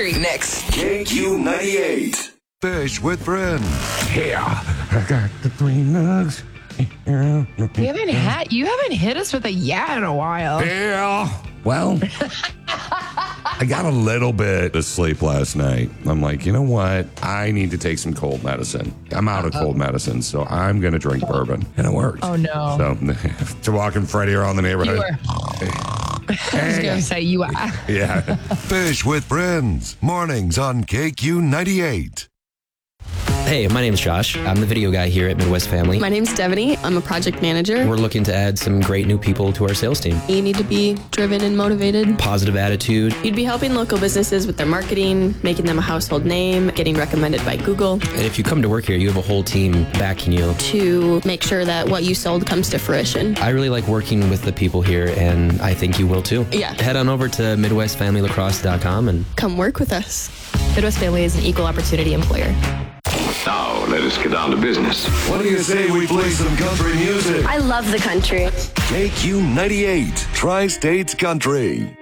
Street next. KQ98. Fish with friends. Yeah, I got the 3 nugs. You haven't hit us with a yeah in a while. Yeah. Well, I got a little bit of sleep last night. I'm like, you know what? I need to take some cold medicine. I'm out of cold medicine, so I'm going to drink bourbon. And it worked. Oh, no. So, to walking Freddie around the neighborhood. I was going to say you are. Yeah. Fish with friends. Mornings on KQ98. Hey, my name's Josh. I'm the video guy here at Midwest Family. My name's Devaney. I'm a project manager. We're looking to add some great new people to our sales team. You need to be driven and motivated. Positive attitude. You'd be helping local businesses with their marketing, making them a household name, getting recommended by Google. And if you come to work here, you have a whole team backing you. To make sure that what you sold comes to fruition. I really like working with the people here, and I think you will too. Yeah. Head on over to MidwestFamilyLacrosse.com and come work with us. Midwest Family is an equal opportunity employer. Now, let us get down to business. What do you say we play some country music? I love the country. KQ98, Tri-States Country.